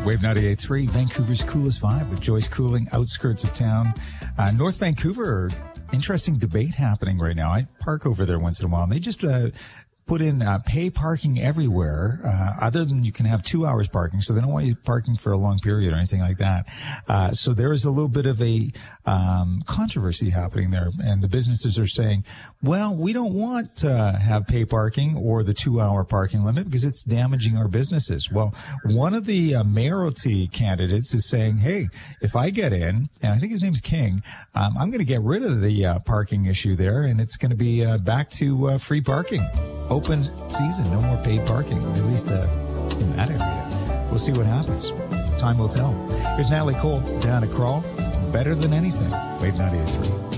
Wave 98.3, Vancouver's coolest vibe with Joyce Cooling, outskirts of town. North Vancouver, interesting debate happening right now. I park over there once in a while, and they just put in pay parking everywhere, other than you can have 2 hours parking, so they don't want you parking for a long period or anything like that. So there is a little bit of a controversy happening there, and the businesses are saying, well, we don't want to have pay parking or the 2 hour parking limit because it's damaging our businesses. Well, one of the mayoralty candidates is saying, hey, if I get in, and I think his name's King, I'm going to get rid of the parking issue there, and it's going to be back to free parking. Open season, no more paid parking, at least in that area. We'll see what happens. Time will tell. Here's Natalie Cole, down at Crawl. Better than anything. Wave 98.3.